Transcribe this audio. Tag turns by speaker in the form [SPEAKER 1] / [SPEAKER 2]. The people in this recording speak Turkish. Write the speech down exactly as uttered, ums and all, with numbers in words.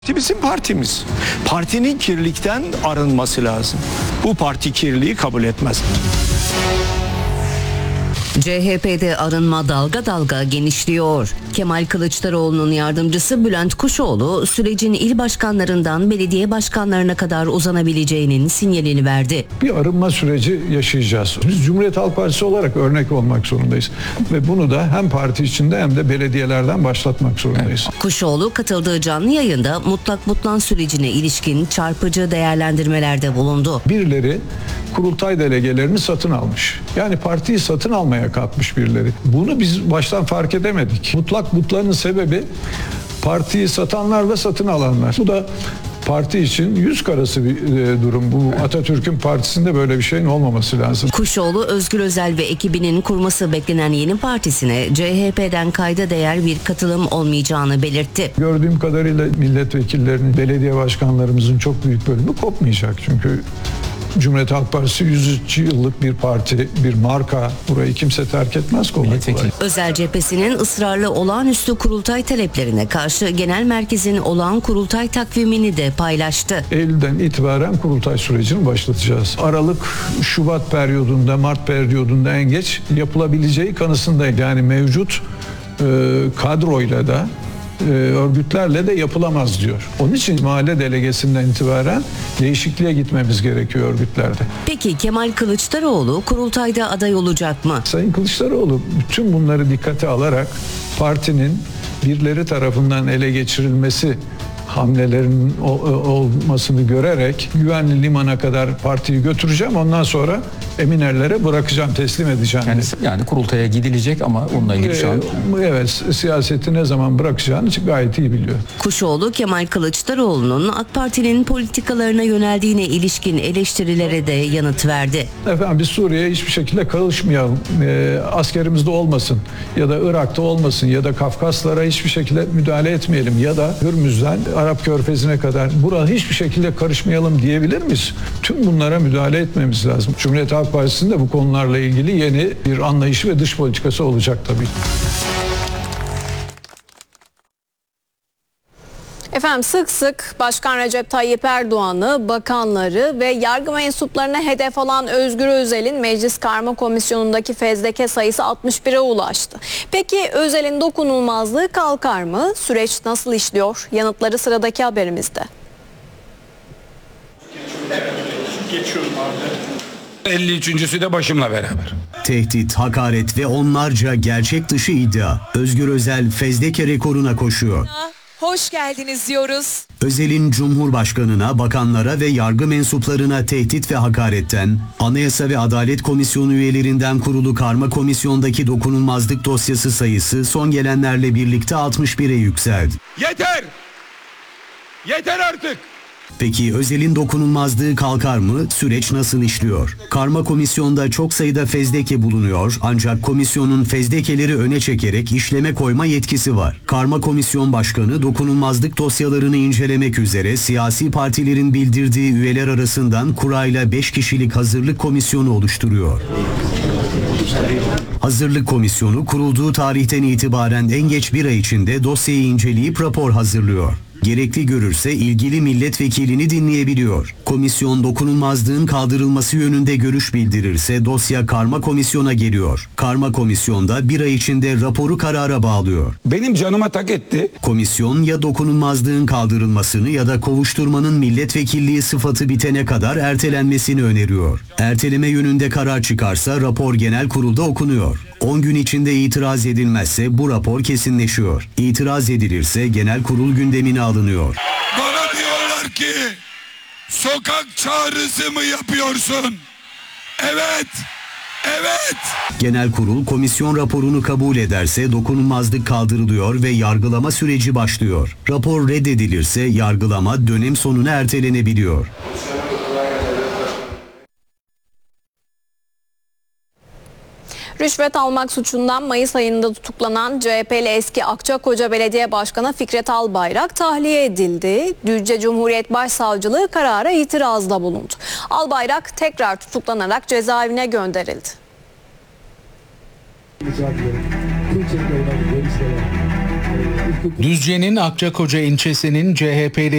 [SPEAKER 1] Bizim partimiz. Partinin kirlilikten arınması lazım. Bu parti kirliliği kabul etmez.
[SPEAKER 2] C H P'de arınma dalga dalga genişliyor. Kemal Kılıçdaroğlu'nun yardımcısı Bülent Kuşoğlu sürecin il başkanlarından belediye başkanlarına kadar uzanabileceğinin sinyalini verdi.
[SPEAKER 3] Bir arınma süreci yaşayacağız. Biz Cumhuriyet Halk Partisi olarak örnek olmak zorundayız. Ve bunu da hem parti içinde hem de belediyelerden başlatmak zorundayız.
[SPEAKER 2] Kuşoğlu katıldığı canlı yayında mutlak butlan sürecine ilişkin çarpıcı değerlendirmelerde bulundu.
[SPEAKER 3] Birileri kurultay delegelerini satın almış. Yani partiyi satın almaya kalkmış birileri. Bunu biz baştan fark edemedik. Mutlak butlanın sebebi partiyi satanlar ve satın alanlar. Bu da parti için yüz karası bir e, durum. Bu Atatürk'ün partisinde böyle bir şeyin olmaması lazım.
[SPEAKER 2] Kuşoğlu, Özgür Özel ve ekibinin kurması beklenen yeni partisine C H P'den kayda değer bir katılım olmayacağını belirtti.
[SPEAKER 3] Gördüğüm kadarıyla milletvekillerinin, belediye başkanlarımızın çok büyük bölümü kopmayacak. Çünkü Cumhuriyet Halk Partisi yüz yıllık bir parti, bir marka. Burayı kimse terk etmez kolay kolay.
[SPEAKER 2] Özel cephesinin ısrarlı olağanüstü kurultay taleplerine karşı genel merkezin olağan kurultay takvimini de paylaştı.
[SPEAKER 3] Eylül'den itibaren kurultay sürecini başlatacağız. Aralık, Şubat periyodunda, Mart periyodunda en geç yapılabileceği kanısındayım. Yani mevcut e, kadroyla da örgütlerle de yapılamaz diyor. Onun için mahalle delegesinden itibaren değişikliğe gitmemiz gerekiyor örgütlerde.
[SPEAKER 2] Peki Kemal Kılıçdaroğlu kurultayda aday olacak mı?
[SPEAKER 3] Sayın Kılıçdaroğlu bütün bunları dikkate alarak partinin birileri tarafından ele geçirilmesi hamlelerinin olmasını görerek güvenli limana kadar partiyi götüreceğim. Ondan sonra emin ellere bırakacağım, teslim edeceğim.
[SPEAKER 4] Yani, yani kurultaya gidilecek ama onunla ilgili şu an...
[SPEAKER 3] Evet, siyaseti ne zaman bırakacağını gayet iyi biliyor.
[SPEAKER 2] Kuşoğlu, Kemal Kılıçdaroğlu'nun AK Parti'nin politikalarına yöneldiğine ilişkin eleştirilere de yanıt verdi.
[SPEAKER 3] Efendim biz Suriye'ye hiçbir şekilde karışmayalım. E, askerimizde olmasın ya da Irak'ta olmasın ya da Kafkaslara hiçbir şekilde müdahale etmeyelim ya da Hürmüz'den Arap Körfezi'ne kadar buraya hiçbir şekilde karışmayalım diyebilir miyiz? Tüm bunlara müdahale etmemiz lazım. Cumhuriyet Halk Partisi'nin de bu konularla ilgili yeni bir anlayışı ve dış politikası olacak tabii.
[SPEAKER 5] Efendim sık sık Başkan Recep Tayyip Erdoğan'ı, bakanları ve yargı mensuplarına hedef alan Özgür Özel'in Meclis Karma Komisyonu'ndaki fezleke sayısı altmış bire ulaştı. Peki Özel'in dokunulmazlığı kalkar mı? Süreç nasıl işliyor? Yanıtları sıradaki haberimizde.
[SPEAKER 6] Geçiyorum abi. elli üçüncüsü de başımla beraber.
[SPEAKER 7] Tehdit, hakaret ve onlarca gerçek dışı iddia. Özgür Özel fezleke rekoruna koşuyor.
[SPEAKER 8] Hoş geldiniz diyoruz.
[SPEAKER 7] Özel'in Cumhurbaşkanına, bakanlara ve yargı mensuplarına tehdit ve hakaretten, Anayasa ve Adalet Komisyonu üyelerinden kurulu karma komisyondaki dokunulmazlık dosyası sayısı son gelenlerle birlikte altmış bire yükseldi.
[SPEAKER 6] Yeter! Yeter artık!
[SPEAKER 7] Peki Özel'in dokunulmazlığı kalkar mı? Süreç nasıl işliyor? Karma komisyonda çok sayıda fezleke bulunuyor ancak komisyonun fezlekeleri öne çekerek işleme koyma yetkisi var. Karma komisyon başkanı dokunulmazlık dosyalarını incelemek üzere siyasi partilerin bildirdiği üyeler arasından kurayla beş kişilik hazırlık komisyonu oluşturuyor. Hazırlık komisyonu kurulduğu tarihten itibaren en geç bir ay içinde dosyayı inceleyip rapor hazırlıyor. Gerekli görürse ilgili milletvekilini dinleyebiliyor. Komisyon dokunulmazlığın kaldırılması yönünde görüş bildirirse dosya karma komisyona geliyor. Karma komisyonda bir ay içinde raporu karara bağlıyor.
[SPEAKER 6] Benim canıma tak etti.
[SPEAKER 7] Komisyon ya dokunulmazlığın kaldırılmasını ya da kovuşturmanın milletvekilliği sıfatı bitene kadar ertelenmesini öneriyor. Erteleme yönünde karar çıkarsa rapor genel kurulda okunuyor. on gün içinde itiraz edilmezse bu rapor kesinleşiyor. İtiraz edilirse genel kurul gündemine alınıyor.
[SPEAKER 6] Bana diyorlar ki sokak çağrısı mı yapıyorsun? Evet. Evet.
[SPEAKER 7] Genel kurul komisyon raporunu kabul ederse dokunulmazlık kaldırılıyor ve yargılama süreci başlıyor. Rapor reddedilirse yargılama dönem sonuna ertelenebiliyor.
[SPEAKER 5] Rüşvet almak suçundan Mayıs ayında tutuklanan C H P'li eski Akçakoca Belediye Başkanı Fikret Albayrak tahliye edildi. Düzce Cumhuriyet Başsavcılığı karara itirazda bulundu. Albayrak tekrar tutuklanarak cezaevine gönderildi.
[SPEAKER 9] Düzce'nin Akçakoca ilçesinin C H P'li